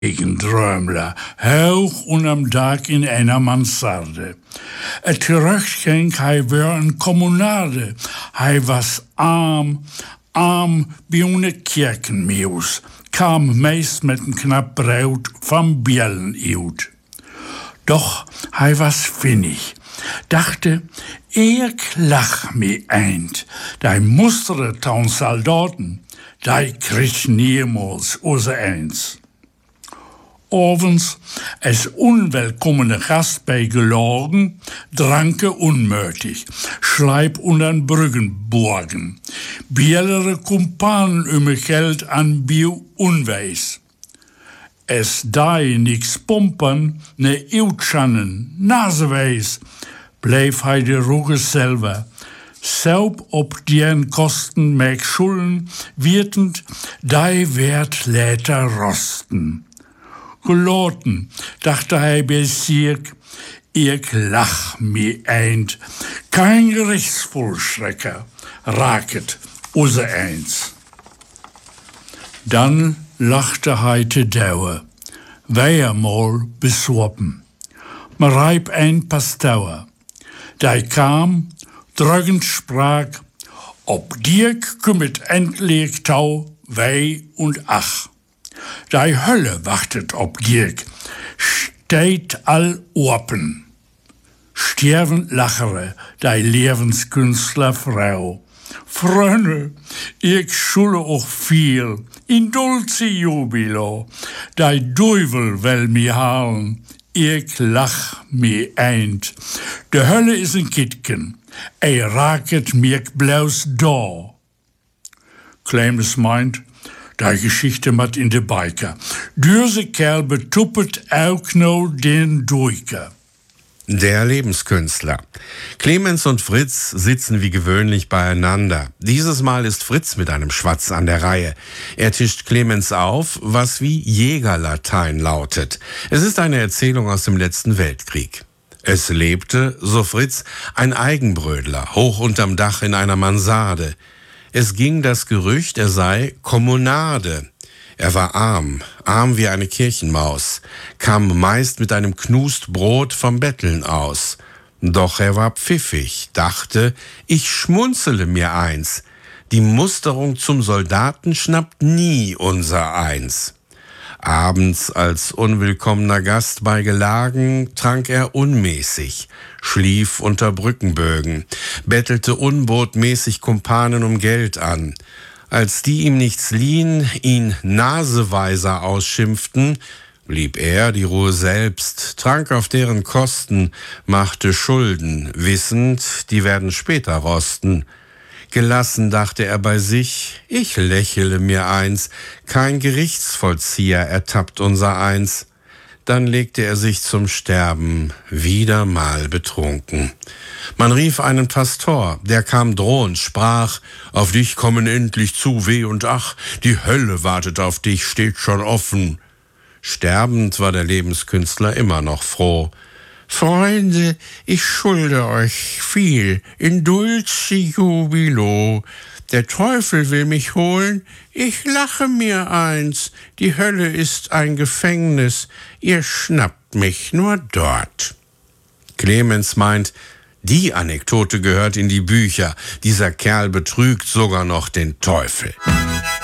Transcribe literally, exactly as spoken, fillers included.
Drömler, hoog unterm Dach in einer Mansarde. Et terugging, hij weer een kommunade. Hij was arm, arm wie eine Kirchenmeus, kam meist mit een knap Braut vom Bielen uit. Doch hij was finnig, dachte, ik lach me eind, die mustere taun Soldaten, die krieg niemals unser eins. Ovens, als unwelkommene Gast bei gelogen, dranke unmöglich, schleip untern Brüggenborgen, bielere Kumpanen üme Geld an Bio unweis. Es dai nix pumpern, ne Utschannen, Naseweis, bleef hij de Ruge selber, selb op dien Kosten meg schulden, wirtend, die werd later rosten. Geloten, dachte hij bij zich, ik lach me eind. Kein Gerichtsvollstrecker raket unser eins. Dann lachte hij te douwe, weiermal besorpen. Maar reib ein Pastauer. Die kam, druggend sprach, ob Dirk kümmet endlich tau, wei und ach. Die Hölle wartet ob Dirk, steht all open. Stervend lachere, die Lebenskünstler Frau. Freunde, ich schule auch viel, in dulce jubilo, die Teufel will mi halen, ich lach mi eind. De Hölle is een kitken, ei raket mir bloß da. Clemens meint, die Geschichte mat in de Biker. Dürse Kerl betuppet auch no den Duiker. Der Lebenskünstler. Clemens und Fritz sitzen wie gewöhnlich beieinander. Dieses Mal ist Fritz mit einem Schwatz an der Reihe. Er tischt Clemens auf, was wie Jägerlatein lautet. Es ist eine Erzählung aus dem letzten Weltkrieg. Es lebte, so Fritz, ein Eigenbrödler, hoch unterm Dach in einer Mansarde. Es ging das Gerücht, er sei Kommunade. Er war arm, arm wie eine Kirchenmaus, kam meist mit einem Knust Brot vom Betteln aus. Doch er war pfiffig, dachte, ich schmunzele mir eins. Die Musterung zum Soldaten schnappt nie unser Eins. Abends als unwillkommener Gast bei Gelagen trank er unmäßig, schlief unter Brückenbögen, bettelte unbotmäßig Kumpanen um Geld an. Als die ihm nichts liehen, ihn Naseweiser ausschimpften, blieb er die Ruhe selbst, trank auf deren Kosten, machte Schulden, wissend, die werden später rosten. Gelassen dachte er bei sich, ich lächele mir eins, kein Gerichtsvollzieher ertappt unser Eins. Dann legte er sich zum Sterben, wieder mal betrunken. Man rief einen Pastor, der kam drohend, sprach, auf dich kommen endlich zu Weh und Ach, die Hölle wartet auf dich, steht schon offen. Sterbend war der Lebenskünstler immer noch froh. Freunde, ich schulde euch viel, in dulce jubilo. Der Teufel will mich holen, ich lache mir eins. Die Hölle ist ein Gefängnis, ihr schnappt mich nur dort. Clemens meint, die Anekdote gehört in die Bücher. Dieser Kerl betrügt sogar noch den Teufel.